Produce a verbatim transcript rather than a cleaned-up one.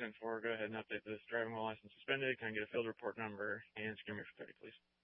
ten four, go ahead and update this. Driving while license suspended. Can I get a field report number and secure me for thirty, please?